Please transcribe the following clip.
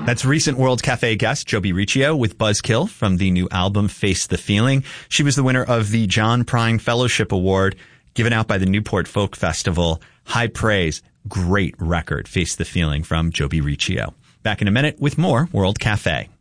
That's recent World Cafe guest Joby Riccio with Buzzkill from the new album Face the Feeling. She was the winner of the John Prine Fellowship Award given out by the Newport Folk Festival. High praise. Great record, Face the Feeling from Joby Riccio. Back in a minute with more World Cafe.